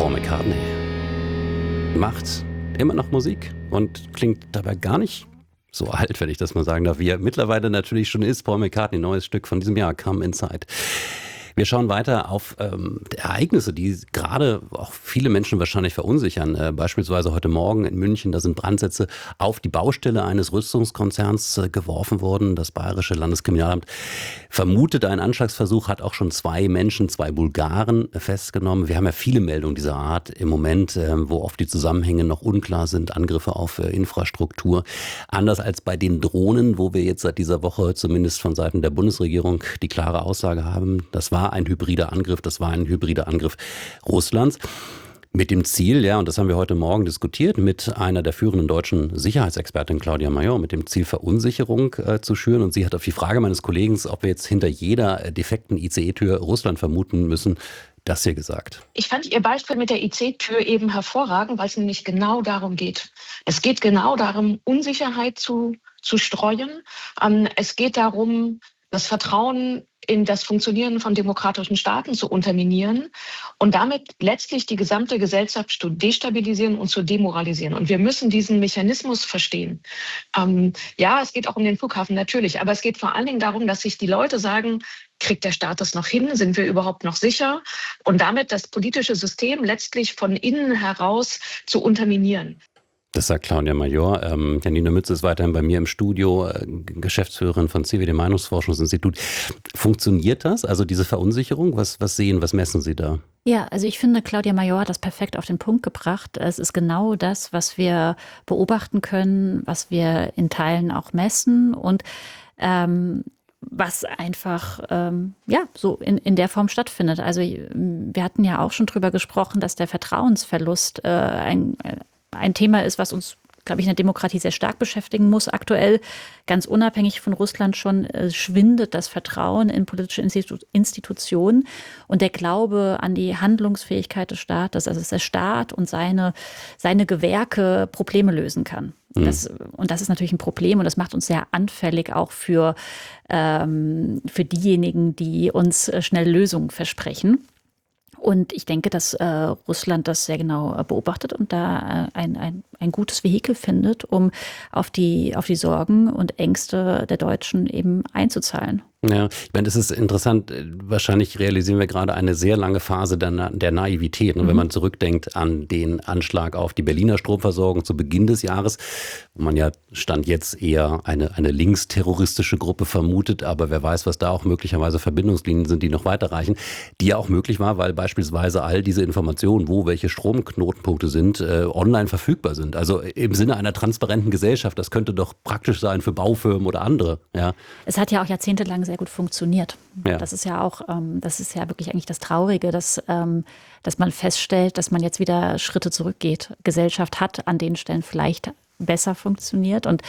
Paul McCartney macht immer noch Musik und klingt dabei gar nicht so alt, wenn ich das mal sagen darf, wie er mittlerweile natürlich schon ist. Paul McCartney, neues Stück von diesem Jahr, Come Inside. Wir schauen weiter auf Ereignisse, die gerade auch viele Menschen wahrscheinlich verunsichern. Beispielsweise heute Morgen in München, da sind Brandsätze auf die Baustelle eines Rüstungskonzerns geworfen worden. Das Bayerische Landeskriminalamt vermutet einen Anschlagsversuch, hat auch schon 2 Menschen, 2 Bulgaren festgenommen. Wir haben ja viele Meldungen dieser Art im Moment, wo oft die Zusammenhänge noch unklar sind, Angriffe auf Infrastruktur. Anders als bei den Drohnen, wo wir jetzt seit dieser Woche zumindest von Seiten der Bundesregierung die klare Aussage haben, das war ein hybrider Angriff Russlands. Mit dem Ziel, ja, und das haben wir heute Morgen diskutiert, mit einer der führenden deutschen Sicherheitsexpertin Claudia Major, mit dem Ziel Verunsicherung zu schüren. Und sie hat auf die Frage meines Kollegen, ob wir jetzt hinter jeder defekten ICE-Tür Russland vermuten müssen, das hier gesagt. Ich fand Ihr Beispiel mit der IC-Tür eben hervorragend, weil es nämlich genau darum geht. Es geht genau darum, Unsicherheit zu streuen. Es geht darum, das Vertrauen in das Funktionieren von demokratischen Staaten zu unterminieren und damit letztlich die gesamte Gesellschaft zu destabilisieren und zu demoralisieren. Und wir müssen diesen Mechanismus verstehen. Ja, es geht auch um den Flughafen, natürlich, aber es geht vor allen Dingen darum, dass sich die Leute sagen, kriegt der Staat das noch hin? Sind wir überhaupt noch sicher? Und damit das politische System letztlich von innen heraus zu unterminieren. Das sagt Claudia Major. Janina Mütze ist weiterhin bei mir im Studio, Geschäftsführerin von CWD Meinungsforschungsinstitut. Funktioniert das? Also diese Verunsicherung? Was messen Sie da? Ja, also ich finde, Claudia Major hat das perfekt auf den Punkt gebracht. Es ist genau das, was wir beobachten können, was wir in Teilen auch messen und was einfach so in der Form stattfindet. Also wir hatten ja auch schon drüber gesprochen, dass der Vertrauensverlust ein Thema ist, was uns, glaube ich, in der Demokratie sehr stark beschäftigen muss. Aktuell, ganz unabhängig von Russland schon, schwindet das Vertrauen in politische Institutionen und der Glaube an die Handlungsfähigkeit des Staates, also dass der Staat und seine Gewerke Probleme lösen kann. Das ist natürlich ein Problem und das macht uns sehr anfällig auch für diejenigen, die uns schnell Lösungen versprechen. Und ich denke, dass Russland das sehr genau beobachtet und da ein gutes Vehikel findet, um auf die Sorgen und Ängste der Deutschen eben einzuzahlen. Ja, ich meine, das ist interessant. Wahrscheinlich realisieren wir gerade eine sehr lange Phase der Naivität. Und wenn man zurückdenkt an den Anschlag auf die Berliner Stromversorgung zu Beginn des Jahres, wo man ja Stand jetzt eher eine linksterroristische Gruppe vermutet, aber wer weiß, was da auch möglicherweise Verbindungslinien sind, die noch weiterreichen, die ja auch möglich war, weil beispielsweise all diese Informationen, wo welche Stromknotenpunkte sind, online verfügbar sind. Also im Sinne einer transparenten Gesellschaft. Das könnte doch praktisch sein für Baufirmen oder andere. Ja. Es hat ja auch jahrzehntelang sehr gut funktioniert. Ja. Das ist ja auch, das ist ja wirklich eigentlich das Traurige, dass man feststellt, dass man jetzt wieder Schritte zurückgeht. Gesellschaft hat an den Stellen vielleicht besser funktioniert und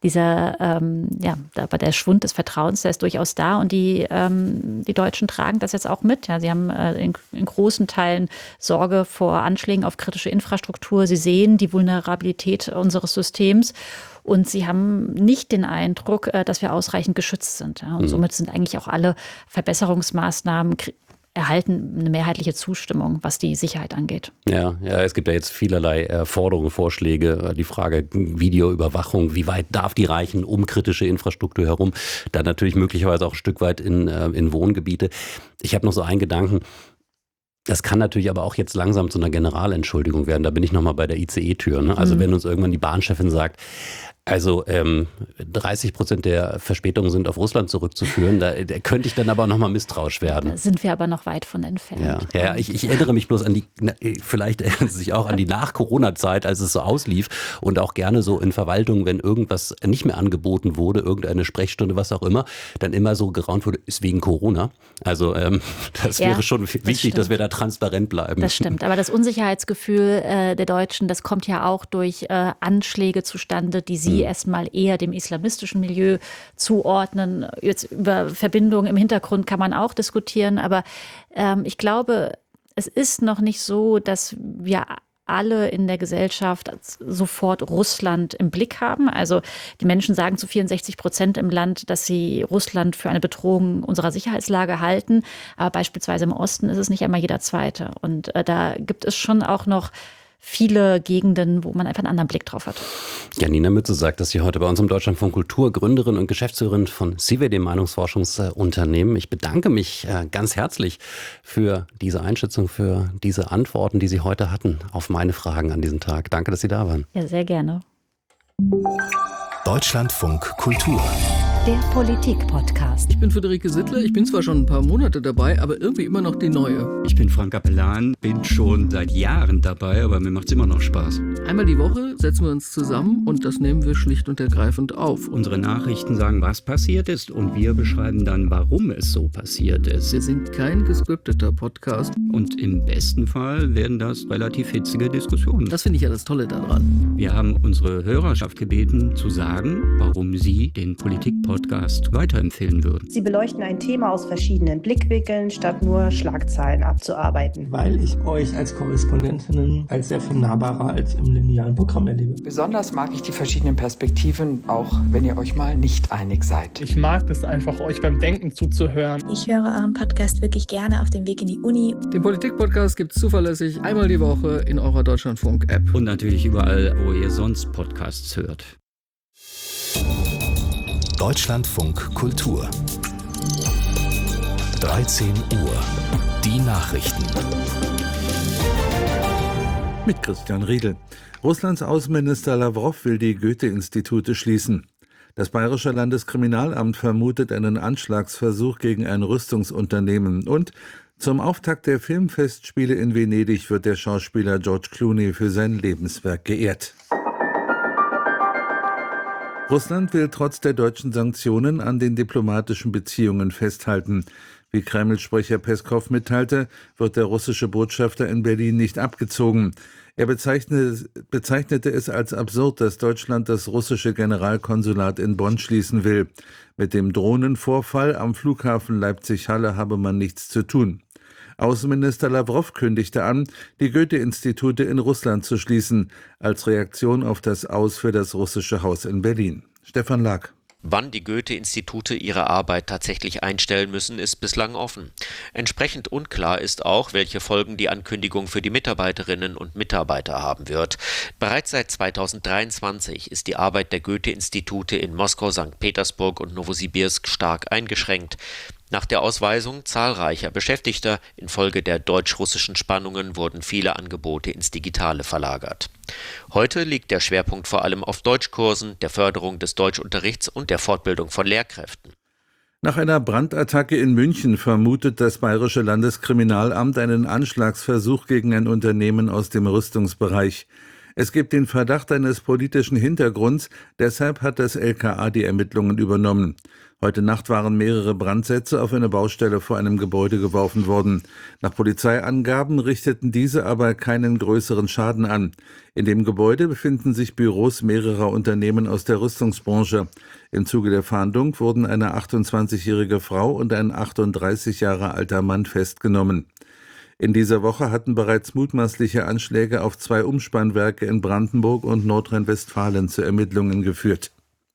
aber der Schwund des Vertrauens, der ist durchaus da und die Deutschen tragen das jetzt auch mit. Ja, sie haben in großen Teilen Sorge vor Anschlägen auf kritische Infrastruktur. Sie sehen die Vulnerabilität unseres Systems und sie haben nicht den Eindruck, dass wir ausreichend geschützt sind. Ja, und somit sind eigentlich auch alle Verbesserungsmaßnahmen erhalten eine mehrheitliche Zustimmung, was die Sicherheit angeht. Ja, es gibt ja jetzt vielerlei Forderungen, Vorschläge. Die Frage Videoüberwachung, wie weit darf die reichen um kritische Infrastruktur herum? Dann natürlich möglicherweise auch ein Stück weit in Wohngebiete. Ich habe noch so einen Gedanken. Das kann natürlich aber auch jetzt langsam zu einer Generalentschuldigung werden. Da bin ich nochmal bei der ICE-Tür. Ne? Also wenn uns irgendwann die Bahnchefin sagt, also 30% der Verspätungen sind auf Russland zurückzuführen. Da könnte ich dann aber auch nochmal misstrauisch werden. Da sind wir aber noch weit von entfernt. Ja, ich erinnere mich bloß an vielleicht erinnern Sie sich auch an die Nach-Corona-Zeit, als es so auslief und auch gerne so in Verwaltungen, wenn irgendwas nicht mehr angeboten wurde, irgendeine Sprechstunde, was auch immer, dann immer so geraunt wurde, ist wegen Corona. Also das wäre schon wichtig, dass wir da transparent bleiben. Das stimmt, aber das Unsicherheitsgefühl der Deutschen, das kommt ja auch durch Anschläge zustande, die sie erstmal eher dem islamistischen Milieu zuordnen. Jetzt über Verbindungen im Hintergrund kann man auch diskutieren, aber ich glaube, es ist noch nicht so, dass wir alle in der Gesellschaft sofort Russland im Blick haben. Also die Menschen sagen zu 64% im Land, dass sie Russland für eine Bedrohung unserer Sicherheitslage halten. Aber beispielsweise im Osten ist es nicht einmal jeder Zweite. Und da gibt es schon auch noch viele Gegenden, wo man einfach einen anderen Blick drauf hat. Janina Mütze sagt, dass sie heute bei uns im Deutschlandfunk Kultur Gründerin und Geschäftsführerin von CIVE, dem Meinungsforschungsunternehmen. Ich bedanke mich ganz herzlich für diese Einschätzung, für diese Antworten, die Sie heute hatten auf meine Fragen an diesem Tag. Danke, dass Sie da waren. Ja, sehr gerne. Deutschlandfunk Kultur. Der Politik-Podcast. Ich bin Friederike Sittler, ich bin zwar schon ein paar Monate dabei, aber irgendwie immer noch die Neue. Ich bin Frank Capellan, bin schon seit Jahren dabei, aber mir macht es immer noch Spaß. Einmal die Woche setzen wir uns zusammen und das nehmen wir schlicht und ergreifend auf. Unsere Nachrichten sagen, was passiert ist und wir beschreiben dann, warum es so passiert ist. Wir sind kein gescripteter Podcast. Und im besten Fall werden das relativ hitzige Diskussionen. Das finde ich ja das Tolle daran. Wir haben unsere Hörerschaft gebeten, zu sagen, warum sie den Politik-Podcast weiterempfehlen würden. Sie beleuchten ein Thema aus verschiedenen Blickwinkeln, statt nur Schlagzeilen abzuarbeiten. Weil ich euch als Korrespondentinnen als sehr viel nahbarer als im linearen Programm erlebe. Besonders mag ich die verschiedenen Perspektiven, auch wenn ihr euch mal nicht einig seid. Ich mag es einfach, euch beim Denken zuzuhören. Ich höre euren Podcast wirklich gerne auf dem Weg in die Uni. Den Politik-Podcast gibt es zuverlässig einmal die Woche in eurer Deutschlandfunk-App. Und natürlich überall, wo ihr sonst Podcasts hört. Deutschlandfunk Kultur. 13 Uhr. Die Nachrichten. Mit Christian Riedel. Russlands Außenminister Lawrow will die Goethe-Institute schließen. Das Bayerische Landeskriminalamt vermutet einen Anschlagsversuch gegen ein Rüstungsunternehmen. Und zum Auftakt der Filmfestspiele in Venedig wird der Schauspieler George Clooney für sein Lebenswerk geehrt. Russland will trotz der deutschen Sanktionen an den diplomatischen Beziehungen festhalten. Wie Kreml-Sprecher Peskow mitteilte, wird der russische Botschafter in Berlin nicht abgezogen. Er bezeichnete es als absurd, dass Deutschland das russische Generalkonsulat in Bonn schließen will. Mit dem Drohnenvorfall am Flughafen Leipzig-Halle habe man nichts zu tun. Außenminister Lawrow kündigte an, die Goethe-Institute in Russland zu schließen, als Reaktion auf das Aus für das russische Haus in Berlin. Stefan Lag. Wann die Goethe-Institute ihre Arbeit tatsächlich einstellen müssen, ist bislang offen. Entsprechend unklar ist auch, welche Folgen die Ankündigung für die Mitarbeiterinnen und Mitarbeiter haben wird. Bereits seit 2023 ist die Arbeit der Goethe-Institute in Moskau, St. Petersburg und Nowosibirsk stark eingeschränkt. Nach der Ausweisung zahlreicher Beschäftigter infolge der deutsch-russischen Spannungen wurden viele Angebote ins Digitale verlagert. Heute liegt der Schwerpunkt vor allem auf Deutschkursen, der Förderung des Deutschunterrichts und der Fortbildung von Lehrkräften. Nach einer Brandattacke in München vermutet das Bayerische Landeskriminalamt einen Anschlagsversuch gegen ein Unternehmen aus dem Rüstungsbereich. Es gibt den Verdacht eines politischen Hintergrunds, deshalb hat das LKA die Ermittlungen übernommen. Heute Nacht waren mehrere Brandsätze auf eine Baustelle vor einem Gebäude geworfen worden. Nach Polizeiangaben richteten diese aber keinen größeren Schaden an. In dem Gebäude befinden sich Büros mehrerer Unternehmen aus der Rüstungsbranche. Im Zuge der Fahndung wurden eine 28-jährige Frau und ein 38 Jahre alter Mann festgenommen. In dieser Woche hatten bereits mutmaßliche Anschläge auf 2 Umspannwerke in Brandenburg und Nordrhein-Westfalen zu Ermittlungen geführt.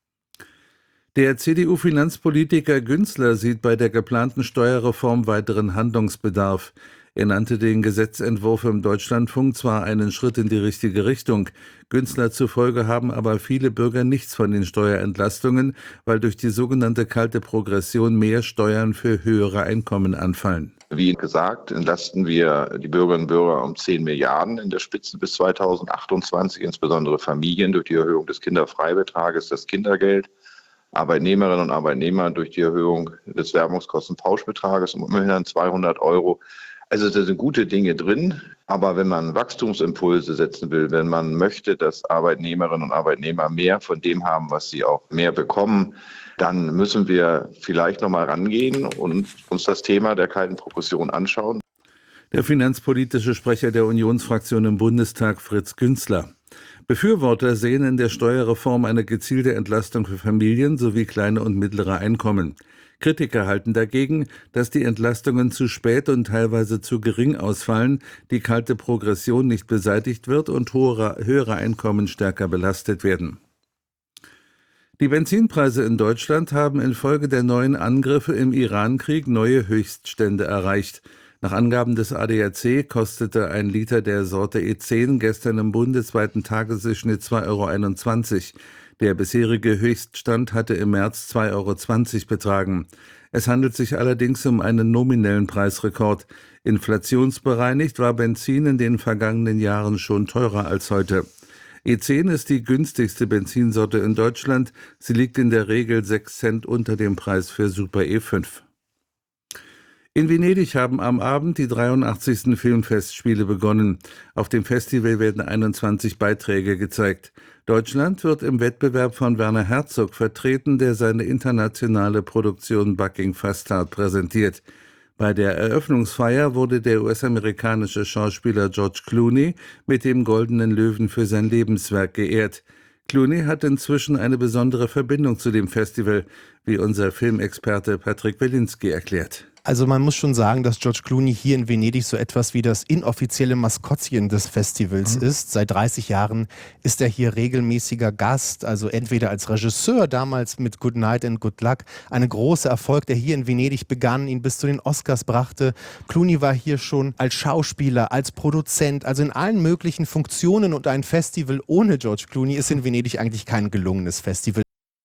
Der CDU-Finanzpolitiker Günzler sieht bei der geplanten Steuerreform weiteren Handlungsbedarf. Er nannte den Gesetzentwurf im Deutschlandfunk zwar einen Schritt in die richtige Richtung. Günzler zufolge haben aber viele Bürger nichts von den Steuerentlastungen, weil durch die sogenannte kalte Progression mehr Steuern für höhere Einkommen anfallen. Wie gesagt, entlasten wir die Bürgerinnen und Bürger um 10 Milliarden in der Spitze bis 2028, insbesondere Familien durch die Erhöhung des Kinderfreibetrages, das Kindergeld. Arbeitnehmerinnen und Arbeitnehmer durch die Erhöhung des Werbungskostenpauschbetrages um immerhin 200 €. Also da sind gute Dinge drin, aber wenn man Wachstumsimpulse setzen will, wenn man möchte, dass Arbeitnehmerinnen und Arbeitnehmer mehr von dem haben, was sie auch mehr bekommen, dann müssen wir vielleicht nochmal rangehen und uns das Thema der kalten Progression anschauen. Der finanzpolitische Sprecher der Unionsfraktion im Bundestag, Fritz Günzler. Befürworter sehen in der Steuerreform eine gezielte Entlastung für Familien sowie kleine und mittlere Einkommen. Kritiker halten dagegen, dass die Entlastungen zu spät und teilweise zu gering ausfallen, die kalte Progression nicht beseitigt wird und höhere Einkommen stärker belastet werden. Die Benzinpreise in Deutschland haben infolge der neuen Angriffe im Iran-Krieg neue Höchststände erreicht. Nach Angaben des ADAC kostete ein Liter der Sorte E10 gestern im bundesweiten Tagesdurchschnitt 2,21 €. Der bisherige Höchststand hatte im März 2,20 € betragen. Es handelt sich allerdings um einen nominellen Preisrekord. Inflationsbereinigt war Benzin in den vergangenen Jahren schon teurer als heute. E10 ist die günstigste Benzinsorte in Deutschland. Sie liegt in der Regel 6 Cent unter dem Preis für Super E5. In Venedig haben am Abend die 83. Filmfestspiele begonnen. Auf dem Festival werden 21 Beiträge gezeigt. Deutschland wird im Wettbewerb von Werner Herzog vertreten, der seine internationale Produktion Bucking Fastard präsentiert. Bei der Eröffnungsfeier wurde der US-amerikanische Schauspieler George Clooney mit dem Goldenen Löwen für sein Lebenswerk geehrt. Clooney hat inzwischen eine besondere Verbindung zu dem Festival, wie unser Filmexperte Patrick Welinski erklärt. Also man muss schon sagen, dass George Clooney hier in Venedig so etwas wie das inoffizielle Maskottchen des Festivals ist. Seit 30 Jahren ist er hier regelmäßiger Gast, also entweder als Regisseur, damals mit Good Night and Good Luck, ein großer Erfolg, der hier in Venedig begann, ihn bis zu den Oscars brachte. Clooney war hier schon als Schauspieler, als Produzent, also in allen möglichen Funktionen, und ein Festival ohne George Clooney ist in Venedig eigentlich kein gelungenes Festival.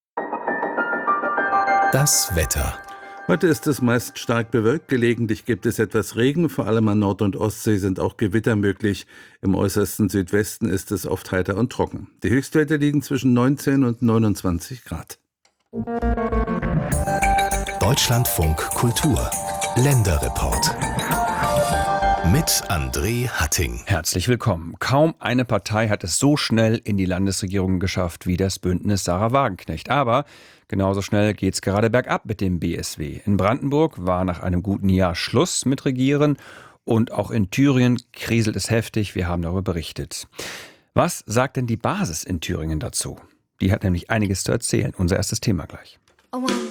Das Wetter. Heute ist es meist stark bewölkt, gelegentlich gibt es etwas Regen, vor allem an Nord- und Ostsee sind auch Gewitter möglich. Im äußersten Südwesten ist es oft heiter und trocken. Die Höchstwerte liegen zwischen 19 und 29 Grad. Deutschlandfunk Kultur. Länderreport. Mit André Hatting. Herzlich willkommen. Kaum eine Partei hat es so schnell in die Landesregierung geschafft wie das Bündnis Sarah Wagenknecht. Aber genauso schnell geht's gerade bergab mit dem BSW. In Brandenburg war nach einem guten Jahr Schluss mit Regieren und auch in Thüringen kriselt es heftig. Wir haben darüber berichtet. Was sagt denn die Basis in Thüringen dazu? Die hat nämlich einiges zu erzählen. Unser erstes Thema gleich. Oh, 1,